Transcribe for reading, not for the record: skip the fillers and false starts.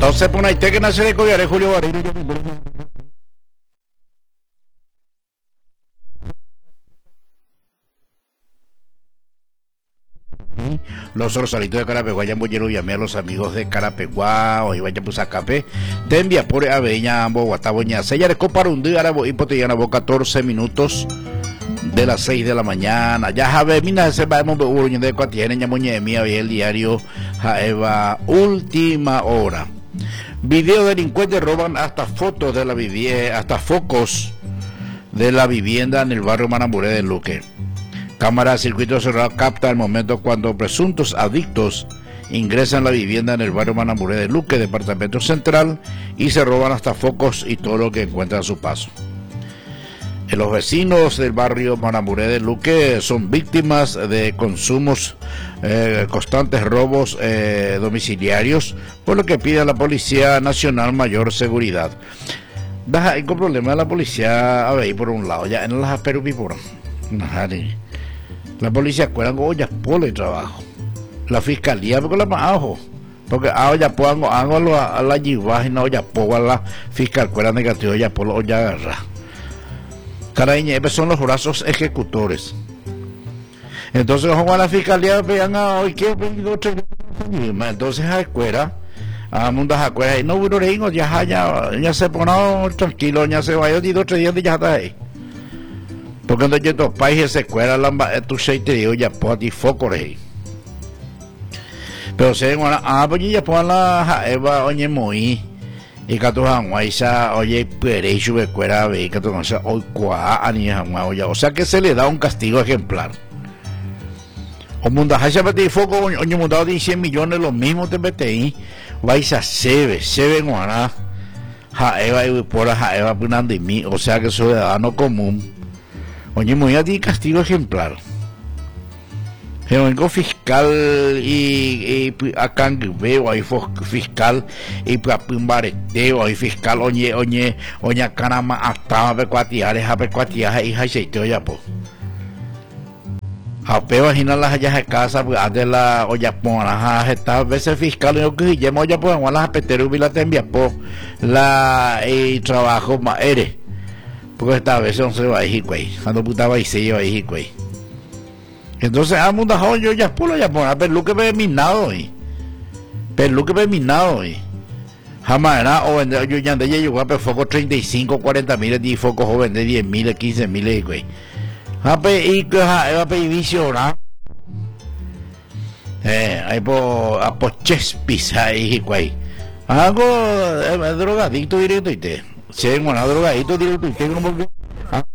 Entonces, pues, ahí que nace de Coviare, Julio Barrio. Los Rosalitos de Carapeguá, ya voy a llamar a los amigos de Carapeguá, o iba a llamar Capé, te envía por Aveña, Guataboña, Sella de Copa un día, y Potellana, 14 minutos de las 6 de la mañana. Ya Javé, mina, se va a mover de Cuatiene, ya moñe mía, y el diario Jaeva, última hora. Video delincuentes roban hasta fotos de la vivienda, hasta focos de la vivienda en el barrio Manamburé de Luque. Cámara de circuito cerrado capta el momento cuando presuntos adictos ingresan a la vivienda en el barrio Manamburé de Luque, departamento central, y se roban hasta focos y todo lo que encuentran a su paso. Los vecinos del barrio Manamburé de Luque son víctimas de consumos constantes robos domiciliarios, por lo que pide a la Policía Nacional mayor seguridad. Hay un problema de la policía, a ver, por un lado, ya en las Perupi por la policía cuelan ollas por el trabajo. La fiscalía porque la majo. Porque ya pongo a la llevar y no ya pongo a la fiscal cuela negativo ya por olla agarra. Caraña, son los brazos ejecutores. Entonces como a la fiscalía vean a hoy que entonces a escuela a mundo a escuela y no bueno ya se pone tranquilo, ya se vaya 2 o 3 días y ya está ahí. Porque cuando yo países se cuela la tu se te digo ya poti foco rey. Pero se bueno pues ya pon la eva oñe moi y que tu hanguaisa oye pere sube cuera ve que tu cosa hoy cua ani hanguaya, o sea que se le da un castigo ejemplar. O mundo hacha peti foco oñe mundado de 100 millones lo mismo te mete ahí vaisa se ve guana eva y por eva punando y mi, o sea que ciudadano común. Oye, muy a ti castigo ejemplar. El único fiscal y acá veo ahí fiscal y un bareteo ahí fiscal oye caramba hasta pecuatiares a pecuatiajes y jacheiteo ya po. A pe imagina las hallas de casa pues de la olla pona esta veces fiscal yo que ya moya pues a las petero y la tembia po la y trabajo más eres. Porque esta vez no se va a ir, güey. Cuando puta va y se iba a ir, güey. Entonces, a mundo yo ya pulo ya por pero que ve minado hoy. Pero que ve minado hoy. Jamás era o vender yo ya andé ya llegó a pe foco 35, 40 mil y focos o vender 10 mil, 15 mil, güey. A pe y que va pe vicio, ¿no? Hay por chespis ahí, güey. Algo drogadicto directo y te. Si es una drogadito directo y te como